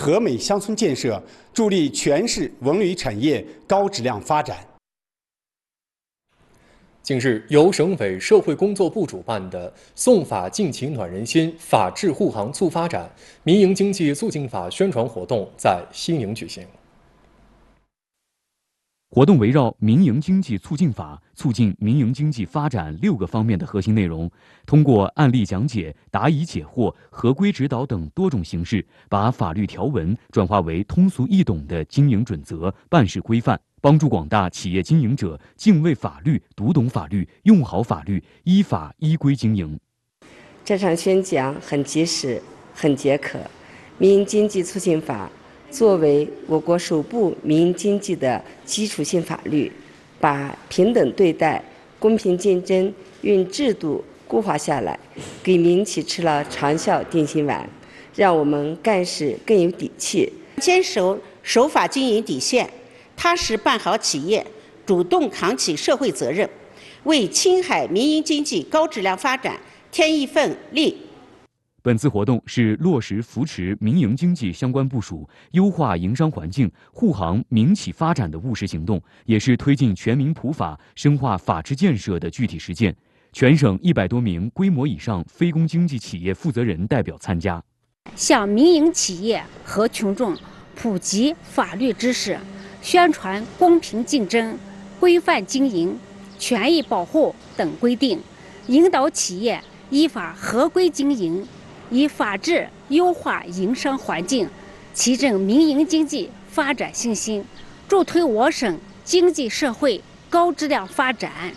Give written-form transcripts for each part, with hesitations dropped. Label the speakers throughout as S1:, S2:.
S1: 和美乡村建设，助力全市文旅产业高质量发展。
S2: 近日，由省委社会工作部主办的“送法敬情暖人心，法治护航促发展”民营经济促进法宣传活动在西宁举行。
S3: 活动围绕民营经济促进法促进民营经济发展6个方面的核心内容，通过案例讲解、答疑解惑、合规指导等多种形式，把法律条文转化为通俗易懂的经营准则、办事规范，帮助广大企业经营者敬畏法律、读懂法律、用好法律，依法依规经营。
S4: 这场宣讲很及时、很解渴。民营经济促进法作为我国首部民营经济的基础性法律，把平等对待、公平竞争运制度固化下来，给民企吃了长效定心丸，让我们干事更有底气。
S5: 坚守守法经营底线，踏实办好企业，主动扛起社会责任，为青海民营经济高质量发展添一份力。
S3: 本次活动是落实扶持民营经济相关部署、优化营商环境、护航民企发展的务实行动，也是推进全民普法、深化法治建设的具体实践。全省100多名规模以上非公经济企业负责人代表参加，
S6: 向民营企业和群众普及法律知识，宣传公平竞争、规范经营、权益保护等规定，引导企业依法合规经营，以法治优化营商环境，提振民营经济发展信心，助推我省经济社会高质量发展。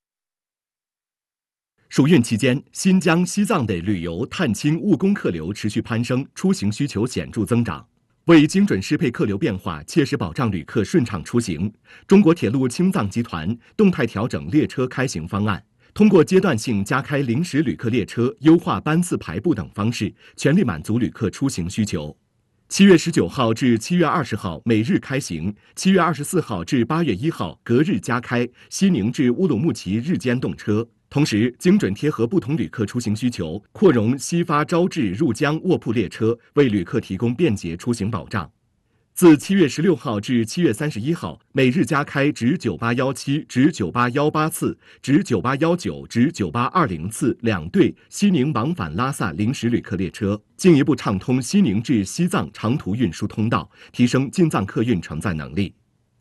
S7: 暑运期间，新疆、西藏的旅游、探亲、务工客流持续攀升，出行需求显著增长。为精准适配客流变化，切实保障旅客顺畅出行，中国铁路青藏集团动态调整列车开行方案，通过阶段性加开临时旅客列车、优化班次排布等方式，全力满足旅客出行需求。7月19号至7月20号每日开行，7月24号至8月1号隔日加开西宁至乌鲁木齐日间动车。同时，精准贴合不同旅客出行需求，扩容西发招致入江卧铺列车，为旅客提供便捷出行保障。自7月16号至7月31号，每日加开直9817、直9818次、直9819、直9820次2对西宁往返拉萨临时旅客列车，进一步畅通西宁至西藏长途运输通道，提升进藏客运承载能力。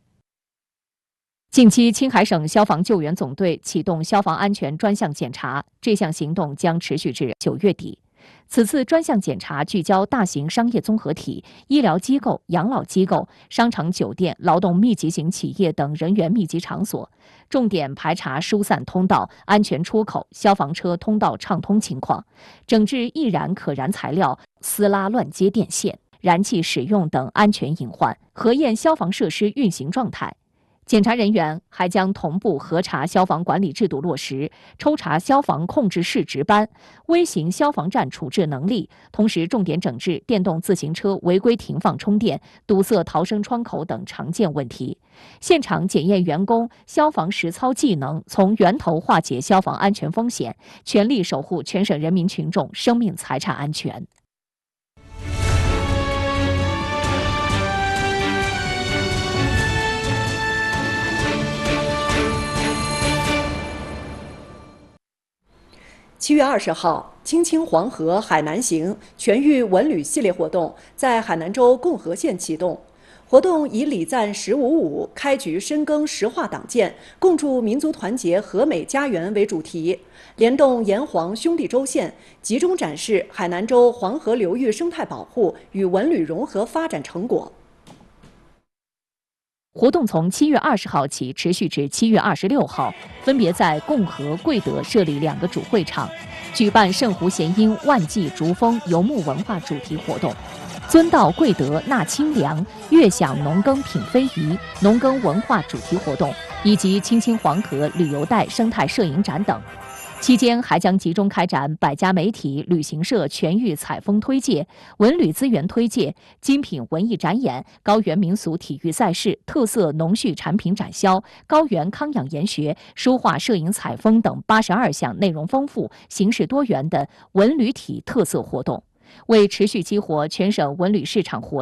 S8: 近期，青海省消防救援总队启动消防安全专项检查，这项行动将持续至9月底。此次专项检查聚焦大型商业综合体、医疗机构、养老机构、商场、酒店、劳动密集型企业等人员密集场所，重点排查疏散通道、安全出口、消防车通道畅通情况，整治易燃可燃材料、私拉乱接电线、燃气使用等安全隐患，核验消防设施运行状态。检查人员还将同步核查消防管理制度落实，抽查消防控制室值班、微型消防站处置能力，同时重点整治电动自行车违规停放充电、堵塞逃生窗口等常见问题。现场检验员工消防实操技能，从源头化解消防安全风险，全力守护全省人民群众生命财产安全。
S9: 7月20号，青青黄河海南行全域文旅系列活动在海南州共和县启动。活动以礼赞10五五、开局深耕石化党建、共筑民族团结和美家园为主题，联动沿黄兄弟州县，集中展示海南州黄河流域生态保护与文旅融合发展成果。
S8: 活动从7月20号起持续至7月26号，分别在共和、贵德设立2个主会场，举办圣湖弦音、万季竹风游牧文化主题活动，尊道贵德纳清凉、悦享农耕品非遗农耕文化主题活动，以及青青黄河旅游带生态摄影展等。期间还将集中开展百家媒体、旅行社全域采风推介、文旅资源推介、精品文艺展演、高原民俗体育赛事、特色农畜产品展销、高原康养研学、书画摄影采风等82项内容丰富、形式多元的文旅体特色活动，为持续激活全省文旅市场活